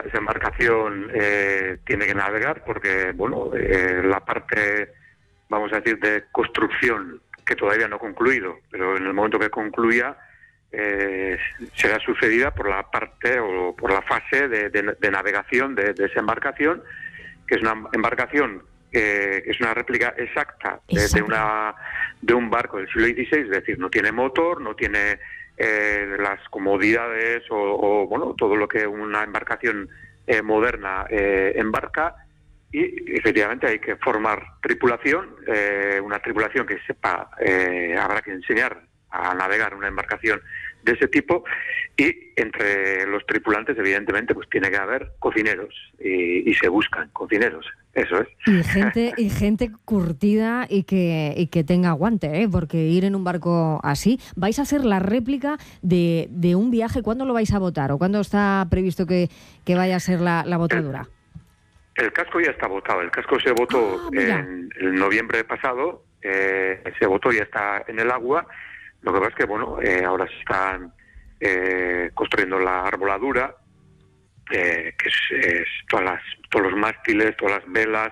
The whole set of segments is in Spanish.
esa embarcación tiene que navegar porque, bueno, la parte, vamos a decir, de construcción, que todavía no ha concluido, pero en el momento que concluya, será sucedida por la parte o por la fase de navegación de esa embarcación, que es una embarcación que es una réplica exacta de un barco del siglo XVI, es decir, no tiene motor, no tiene las comodidades o bueno, todo lo que una embarcación moderna embarca, y efectivamente hay que formar tripulación, una tripulación que sepa, habrá que enseñar a navegar una embarcación de ese tipo, y entre los tripulantes evidentemente pues tiene que haber cocineros y se buscan cocineros, eso es. Y gente curtida y que tenga aguante, porque ir en un barco así, vais a hacer la réplica de un viaje. ¿Cuándo lo vais a votar o cuándo está previsto que vaya a ser la botadura? El casco ya está votado, el casco se votó en noviembre pasado, se votó, ya está en el agua. Lo que pasa es que, bueno, ahora se están construyendo la arboladura, que es todos los mástiles, todas las velas,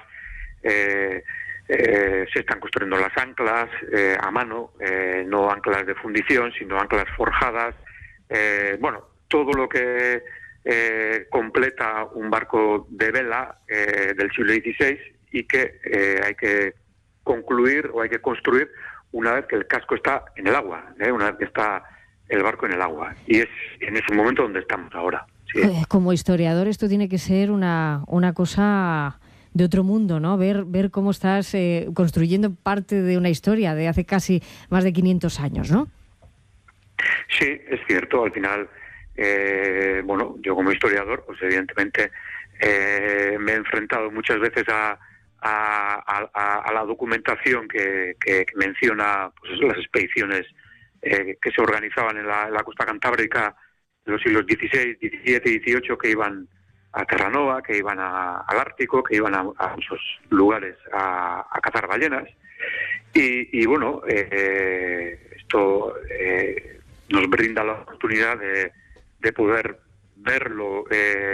se están construyendo las anclas a mano, no anclas de fundición, sino anclas forjadas. Bueno, todo lo que completa un barco de vela del siglo XVI y que hay que concluir o hay que construir una vez que el casco está en el agua, una vez que está el barco en el agua. Y es en ese momento donde estamos ahora. Sí. Como historiador, esto tiene que ser una cosa de otro mundo, ¿no? Ver cómo estás construyendo parte de una historia de hace casi más de 500 años, ¿no? Sí, es cierto. Al final, bueno, yo como historiador, pues evidentemente me he enfrentado muchas veces a la documentación que menciona pues las expediciones que se organizaban en la costa cantábrica en los siglos XVI, XVII y XVIII, que iban a Terranova, que iban al Ártico, que iban a muchos lugares a cazar ballenas. Y bueno, esto nos brinda la oportunidad de poder verlo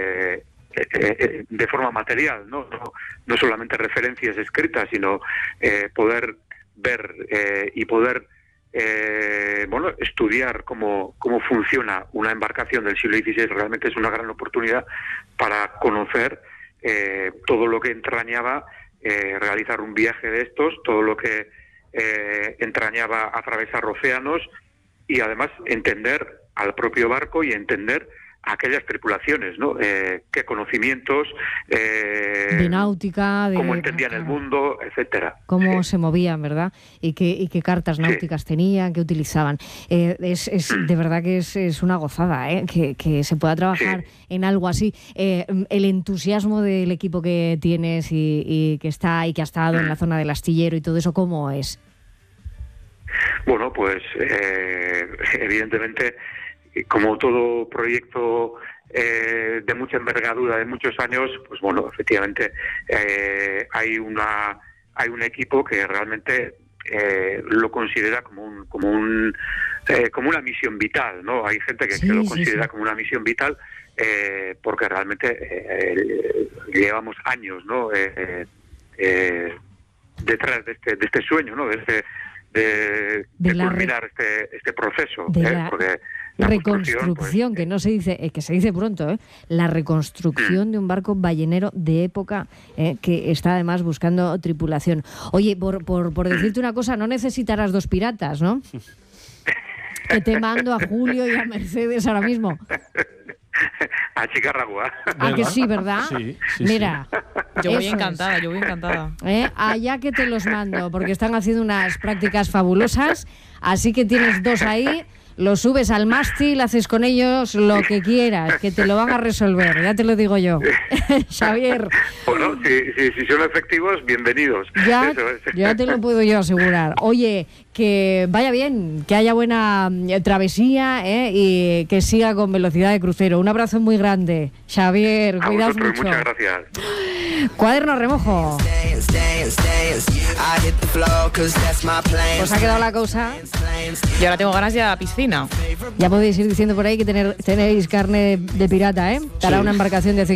de forma material, no solamente referencias escritas, sino poder ver y poder bueno, estudiar cómo funciona una embarcación del siglo XVI. Realmente es una gran oportunidad para conocer todo lo que entrañaba realizar un viaje de estos, todo lo que entrañaba atravesar océanos, y además entender al propio barco y entender aquellas tripulaciones, ¿no? Qué conocimientos, de náutica, cómo entendían el mundo, etcétera. Cómo se movían, ¿verdad? Y qué cartas náuticas tenían, qué utilizaban. De verdad que es una gozada, que se pueda trabajar en algo así. El entusiasmo del equipo que tienes y que está y que ha estado en la zona del astillero y todo eso, ¿cómo es? Bueno, pues evidentemente, como todo proyecto de mucha envergadura, de muchos años, pues bueno, efectivamente hay un equipo que realmente lo considera como una misión vital, ¿no? Hay gente que lo considera como una misión vital porque realmente llevamos años, ¿no? Detrás de este sueño, ¿no? De culminar este proceso, porque la reconstrucción, pues, que se dice pronto, la reconstrucción de un barco ballenero de época, que está además buscando tripulación. Oye, por decirte una cosa, no necesitarás dos piratas, ¿no? Que te mando a Julio y a Mercedes ahora mismo. A Chicarragua. ¿A que sí, verdad? Sí. Mira, yo voy encantada. Allá que te los mando, porque están haciendo unas prácticas fabulosas, así que tienes dos ahí, los subes al mástil, haces con ellos lo que quieras, que te lo van a resolver, ya te lo digo yo. Xavier. Bueno, si son efectivos, bienvenidos. Ya te lo puedo yo asegurar. Oye, que vaya bien, que haya buena travesía, y que siga con velocidad de crucero. Un abrazo muy grande, Xavier, cuidaos mucho. Muchas gracias. Cuaderno Remojo. ¿Os ha quedado la cosa? Y ahora tengo ganas de ir a la piscina. Ya podéis ir diciendo por ahí que tenéis carne de pirata, ¿eh? Para una embarcación de